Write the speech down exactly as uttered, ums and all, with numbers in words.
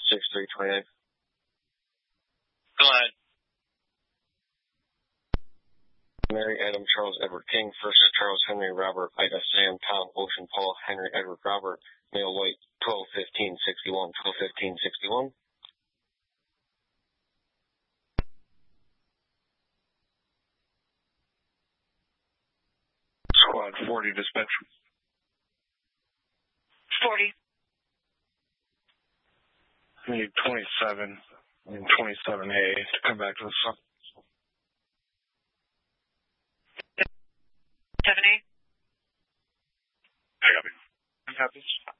six three two nine. Go ahead. Mary, Adam, Charles, Edward, King, first Charles, Henry, Robert, Ida, Sam, Tom, Ocean, Paul, Henry, Edward, Robert, male, white, twelve fifteen sixty-one, twelve fifteen sixty-one. Squad forty, dispatch. forty. I need twenty-seven and twenty-seven A to come back to the sun. seven A. I got it. I got this.